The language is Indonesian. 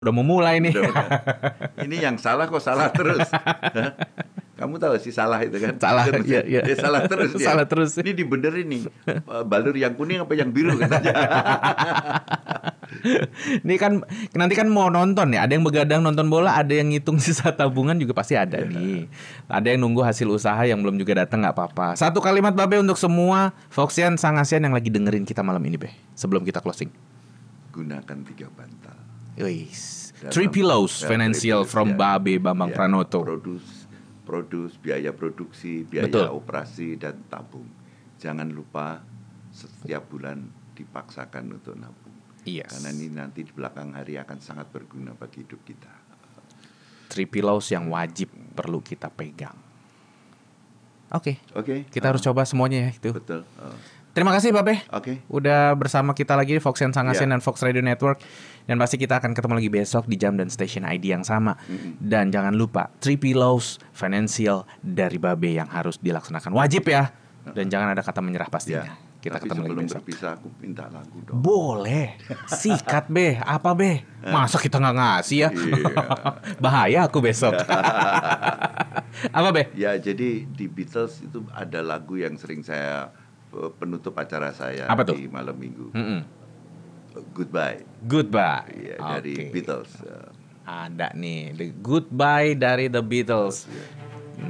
Udah mau mulai nih. Ini yang salah kok salah terus. Kamu tahu sih salah itu kan? Salah, iya. Dia salah terus dia. Salah terus. Ini dibenerin nih. Balur yang kuning apa yang biru katanya. Ini kan nanti kan mau nonton ya. Ada yang begadang nonton bola, ada yang ngitung sisa tabungan juga pasti ada nih. Ada yang nunggu hasil usaha yang belum juga datang, nggak apa-apa. Satu kalimat Babe untuk semua Foxian Sangasian yang lagi dengerin kita malam ini, Be. Sebelum kita closing. Gunakan 3 bantal. Wis. 3 pillows financial from Babe Bambang Pranoto. Produce, biaya produksi, biaya operasi dan tabung. Jangan lupa setiap bulan dipaksakan untuk nabung. Yes. Karena ini nanti di belakang hari akan sangat berguna bagi hidup kita. 3 pillows yang wajib perlu kita pegang. Oke. Kita harus coba semuanya ya itu. Betul. Terima kasih Babe. Oke. Udah bersama kita lagi di Foxian Sangasian dan Fox Radio Network. Dan pasti kita akan ketemu lagi besok di jam dan station ID yang sama. Dan jangan lupa 3 pillows financial dari Babe yang harus dilaksanakan. Wajib ya. Dan jangan ada kata menyerah pastinya. Kita Tapi ketemu lagi sebelum besok. berpisah aku minta lagu dong. Boleh. Sikat Be. Apa Be? Masa kita gak ngasih ya? Bahaya aku besok. Apa Be? Ya, jadi di Beatles itu ada lagu yang sering saya penutup acara saya di malam minggu. Goodbye. Ya, dari Beatles. Ada nih, The Goodbye dari The Beatles.